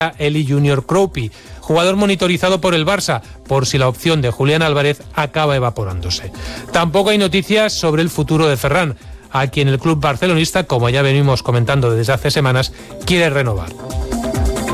Eli Junior Kroupi, jugador monitorizado por el Barça, por si la opción de Julián Álvarez acaba evaporándose. Tampoco hay noticias sobre el futuro de Ferran, a quien el club barcelonista, como ya venimos comentando desde hace semanas, quiere renovar.